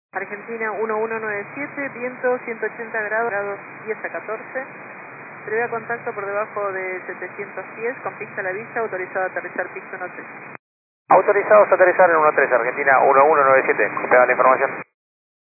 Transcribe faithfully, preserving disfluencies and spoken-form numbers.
Argentina uno uno nueve siete, viento ciento ochenta grados, grados diez a catorce. Previa contacto por debajo de setecientos diez, con pista a la vista, autorizado a aterrizar pista uno tres. Autorizados a aterrizar en uno tres, Argentina uno uno nueve siete, copiada la información.